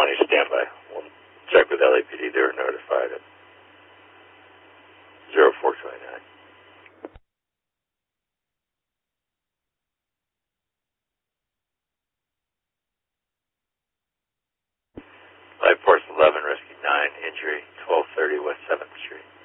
standby. We'll check with LAPD. They were notified at 0429. Life Force 11, Rescue 9, injury 1230 West 7th Street.